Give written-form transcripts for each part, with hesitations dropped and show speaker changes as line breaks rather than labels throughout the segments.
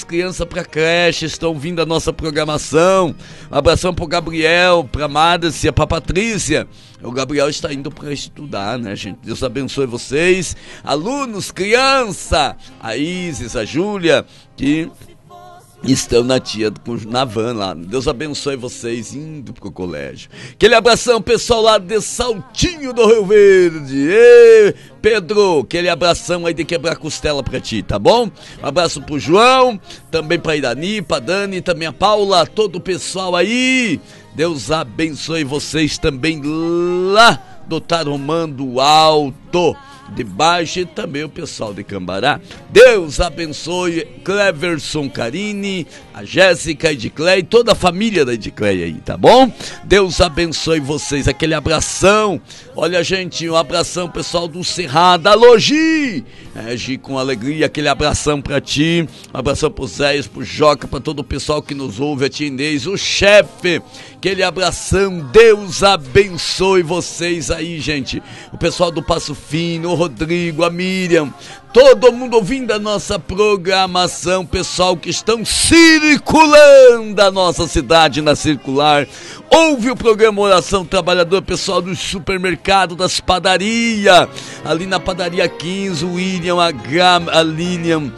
crianças para creche, estão ouvindo a nossa programação. Um abração pro Gabriel, pra Márcia, pra Patrícia. O Gabriel está indo para estudar, né, gente? Deus abençoe vocês, alunos, criança, a Isis, a Júlia, que estão na van lá. Deus abençoe vocês indo pro colégio. Aquele abração, pessoal lá de Saltinho do Rio Verde. Ei, Pedro, aquele abração aí de quebrar costela pra ti, tá bom? Um abraço pro João, também pra Irani, pra Dani, também a Paula, todo o pessoal aí. Deus abençoe vocês também lá do Tarumando Alto de baixo, e também o pessoal de Cambará. Deus abençoe Cleverson, Karine, a Jéssica, a Edicleia e toda a família da Edicleia aí, tá bom? Deus abençoe vocês, aquele abração. Olha, gente, um abração, pessoal do Cerrado. Alô, Gi! Gi, com alegria, aquele abração pra ti. Um abração pro Zéias, pro Joca, pra todo o pessoal que nos ouve, a tia Inês, o chefe. Aquele abração, Deus abençoe vocês aí, gente. O pessoal do Passo Fino, o Rodrigo, a Miriam, todo mundo ouvindo a nossa programação, pessoal que estão circulando a nossa cidade na circular. Ouve o programa Oração Trabalhador, pessoal do supermercado, das padarias, ali na padaria 15, o William, a Lilian,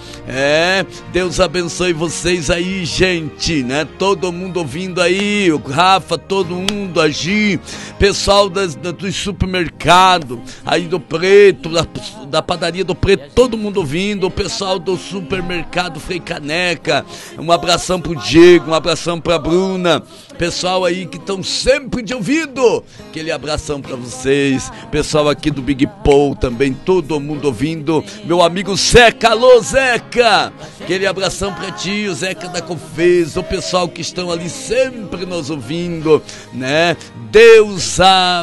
Deus abençoe vocês aí, gente, né? Todo mundo ouvindo aí, o Rafa, todo mundo, a Gi, pessoal do supermercado, aí do Preto, da padaria do Preto, todo mundo ouvindo, o pessoal do supermercado Frei Caneca, um abração pro Diego, um abração pra Bruna, pessoal aí que estão sempre de ouvido, aquele abração pra vocês, pessoal aqui do Big Paul também, todo mundo ouvindo, meu amigo Zeca, alô Zeca, aquele abração pra ti, o Zeca da Confes, o pessoal que estão ali sempre nos ouvindo, né? Deus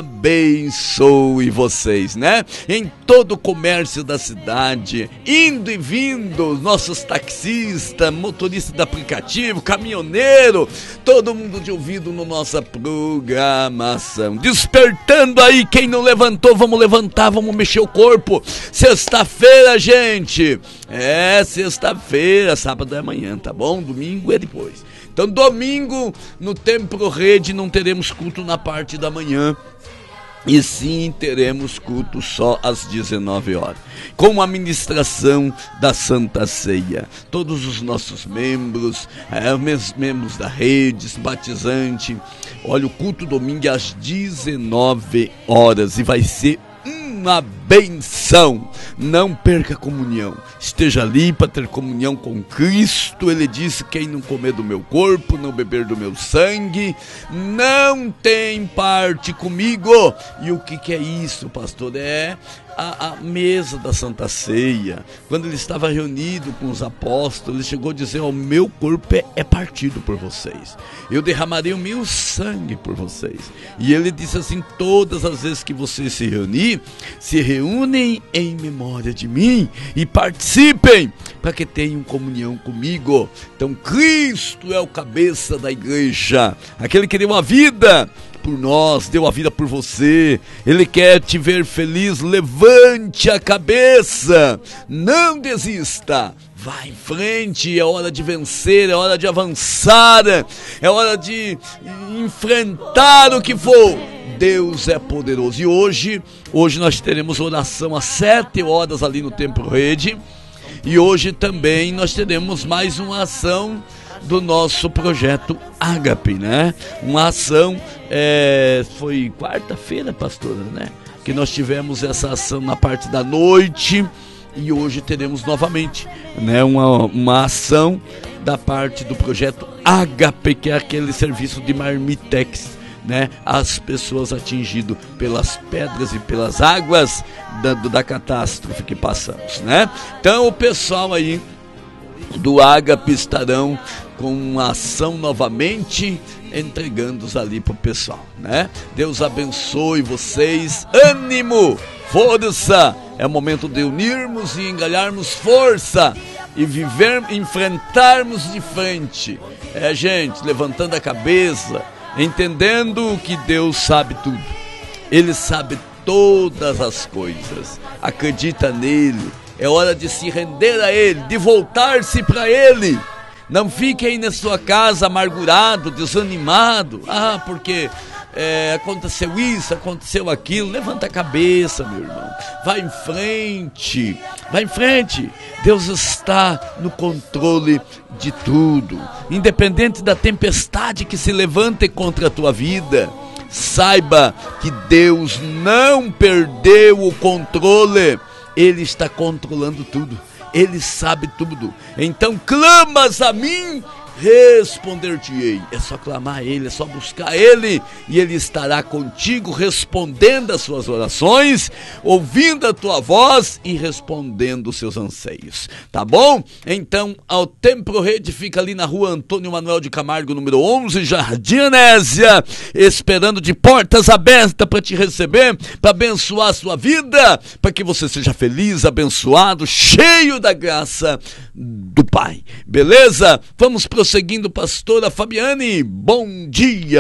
abençoe vocês, né? Em todo o comércio da cidade, indo e vindo, nossos taxistas, motoristas de aplicativo, caminhoneiro, todo mundo de ouvido no nossa programação. Despertando aí, quem não levantou, vamos levantar, vamos mexer o corpo. Sexta-feira, gente. Sexta-feira, sábado é amanhã, tá bom? Domingo é depois. Então, domingo, no Templo Rede, não teremos culto na parte da manhã. E sim, teremos culto só às 19 horas, com a ministração da Santa Ceia. Todos os nossos membros, membros da rede, batizante. Olha, o culto domingo é às 19 horas e vai ser uma benção. Não perca a comunhão, esteja ali para ter comunhão com Cristo. Ele disse: quem não comer do meu corpo, não beber do meu sangue, não tem parte comigo. E o que é isso, pastor? É a mesa da Santa Ceia. Quando ele estava reunido com os apóstolos, ele chegou a dizer: o meu corpo é partido por vocês, eu derramarei o meu sangue por vocês. E ele disse assim: todas as vezes que vocês se reúnem em memória de mim e participem, para que tenham comunhão comigo. Então Cristo é o cabeça da igreja, aquele que deu a vida por nós, deu a vida por você. Ele quer te ver feliz. Levante a cabeça, não desista, vá em frente. É hora de vencer, é hora de avançar, é hora de enfrentar o que for. Deus é poderoso. E hoje nós teremos oração às 7 horas ali no Templo Rede. E hoje também nós teremos mais uma ação do nosso projeto Ágape, né? Uma ação, foi quarta-feira, pastora, né? Que nós tivemos essa ação na parte da noite, e hoje teremos novamente, né? Uma ação da parte do projeto Ágape, que é aquele serviço de marmitex, né? As pessoas atingidas pelas pedras e pelas águas da catástrofe que passamos, né? Então o pessoal aí do Ágape estarão com uma ação novamente, entregando-os ali pro pessoal, né? Deus abençoe vocês, ânimo, força. É o momento de unirmos e engalharmos força e enfrentarmos de frente. Gente, levantando a cabeça, entendendo que Deus sabe tudo. Ele sabe todas as coisas. Acredita nele. É hora de se render a ele, de voltar-se para ele. Não fique aí na sua casa amargurado, desanimado. Porque aconteceu isso, aconteceu aquilo. Levanta a cabeça, meu irmão. Vai em frente. Vai em frente. Deus está no controle de tudo. Independente da tempestade que se levante contra a tua vida, saiba que Deus não perdeu o controle. Ele está controlando tudo. Ele sabe tudo. Então clamas a mim, responder-te-ei. É só clamar a Ele, é só buscar Ele, e Ele estará contigo, respondendo as suas orações, ouvindo a tua voz e respondendo os seus anseios, tá bom? Então, ao Templo Rede fica ali na rua Antônio Manuel de Camargo, número 11, Jardim Anésia, esperando de portas abertas para te receber, para abençoar a sua vida, para que você seja feliz, abençoado, cheio da graça do Pai, beleza? Vamos prosseguindo, pastora Fabiane, bom dia!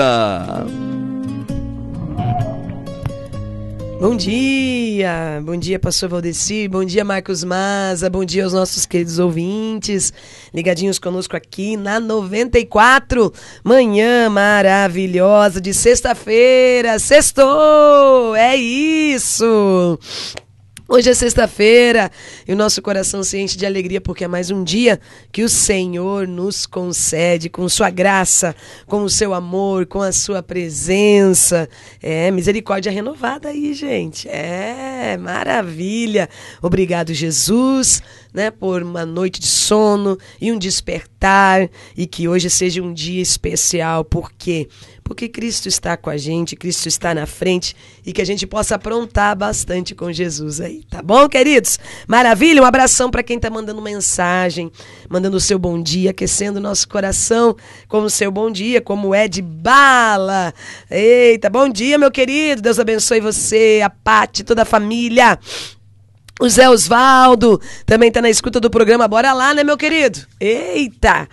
Bom dia, pastor Valdeci, bom dia, Marcos Maza, bom dia aos nossos queridos ouvintes, ligadinhos conosco aqui na 94, manhã maravilhosa de sexta-feira, sextou, é isso! Hoje é sexta-feira e o nosso coração se enche de alegria porque é mais um dia que o Senhor nos concede com sua graça, com o seu amor, com a sua presença. Misericórdia renovada aí, gente. Maravilha. Obrigado, Jesus, por uma noite de sono e um despertar, e que hoje seja um dia especial. Por quê? Porque Cristo está com a gente, Cristo está na frente, e que a gente possa aprontar bastante com Jesus aí, tá bom, queridos? Maravilha, um abração para quem tá mandando mensagem, mandando o seu bom dia, aquecendo o nosso coração com o seu bom dia, como é de bala. Eita, bom dia, meu querido, Deus abençoe você, a Pati, toda a família. O Zé Osvaldo também tá na escuta do programa. Bora lá, né, meu querido? Eita!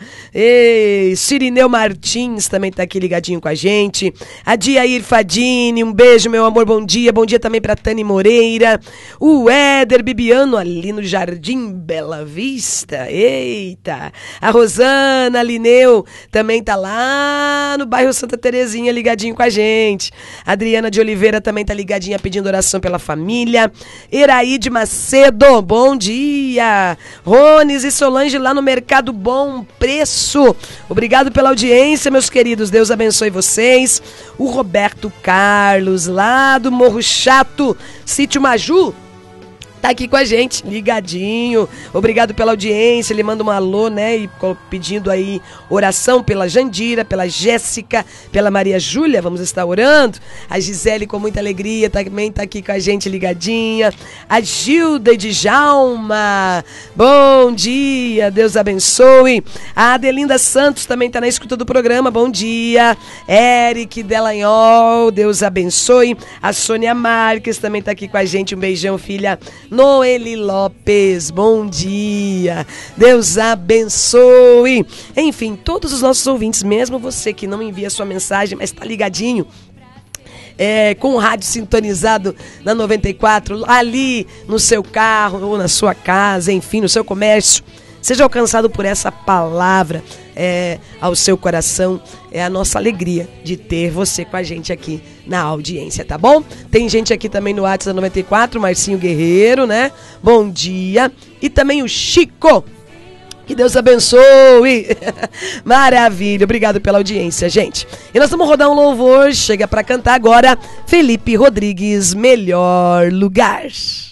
Cirineu Martins também tá aqui ligadinho com a gente. A Diair Fadini, um beijo, meu amor, bom dia. Bom dia também pra Tani Moreira. O Éder Bibiano ali no Jardim Bela Vista. Eita! A Rosana Lineu também tá lá no bairro Santa Terezinha ligadinho com a gente. A Adriana de Oliveira também tá ligadinha pedindo oração pela família. Eraíde Macedo, bom dia. Rones e Solange lá no Mercado Bom Preço. Obrigado pela audiência, meus queridos. Deus abençoe vocês. O Roberto Carlos, lá do Morro Chato, Sítio Maju, tá aqui com a gente, ligadinho. Obrigado pela audiência. Ele manda um alô, e pedindo aí oração pela Jandira, pela Jéssica, pela Maria Júlia. Vamos estar orando. A Gisele, com muita alegria, também tá aqui com a gente, ligadinha. A Gilda de Djalma, bom dia, Deus abençoe. A Adelinda Santos também tá na escuta do programa, bom dia. Eric Delanhol, Deus abençoe. A Sônia Marques também tá aqui com a gente, um beijão, filha. Noeli Lopes, bom dia, Deus abençoe. Enfim, todos os nossos ouvintes, mesmo você que não envia sua mensagem, mas está ligadinho, com o rádio sintonizado na 94, ali no seu carro ou na sua casa, enfim, no seu comércio, seja alcançado por essa palavra ao seu coração. É a nossa alegria de ter você com a gente aqui na audiência, tá bom? Tem gente aqui também no WhatsApp da 94, Marcinho Guerreiro, Bom dia. E também o Chico. Que Deus abençoe. Maravilha. Obrigado pela audiência, gente. E nós vamos rodar um louvor. Chega pra cantar agora Felipe Rodrigues, Melhor Lugar.